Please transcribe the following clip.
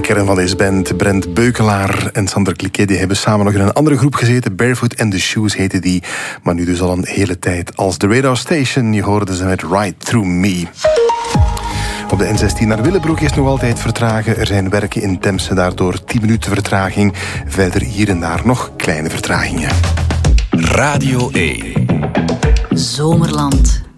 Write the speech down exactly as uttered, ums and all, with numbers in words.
de kern van deze band. Brent Beukelaar en Sander Cliquet, die hebben samen nog in een andere groep gezeten. Barefoot and the Shoes heette die. Maar nu dus al een hele tijd als The Radar Station. Je hoorde ze met Right Through Me. Op de N zestien naar Willebroek is nog altijd vertragen. Er zijn werken in Temse, daardoor tien minuten vertraging. Verder hier en daar nog kleine vertragingen. Radio één. Zomerland.